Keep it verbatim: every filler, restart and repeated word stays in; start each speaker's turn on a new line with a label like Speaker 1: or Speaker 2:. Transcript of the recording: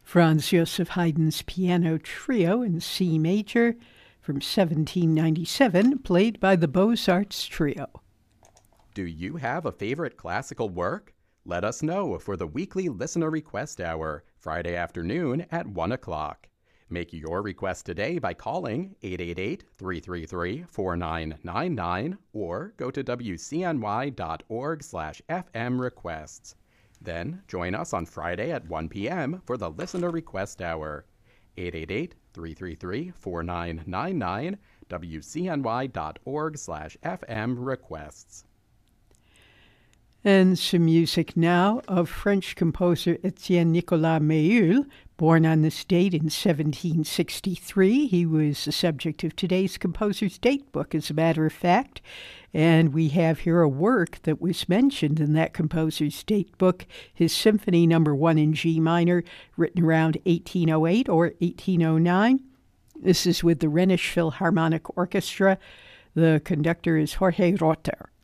Speaker 1: Franz Joseph Haydn's Piano Trio in C major from seventeen ninety-seven, played by the Beaux-Arts Trio.
Speaker 2: Do you have a favorite classical work? Let us know for the weekly Listener Request Hour, Friday afternoon at one o'clock. Make your request today by calling eight eight eight, three three three, four nine nine nine or go to w c n y dot org slash f m requests. Then join us on Friday at one p.m. for the Listener Request Hour. eight eight eight, three three three, four nine nine nine, w c n y dot org slash f m requests.
Speaker 1: And some music now of French composer Etienne Nicolas Méhul, born on this date in seventeen sixty-three. He was the subject of today's Composer's Date book, as a matter of fact. And we have here a work that was mentioned in that Composer's Date book, his Symphony Number One in G minor, written around eighteen oh eight or eighteen oh nine. This is with the Rhenish Philharmonic Orchestra. The conductor is Jorge Rotter.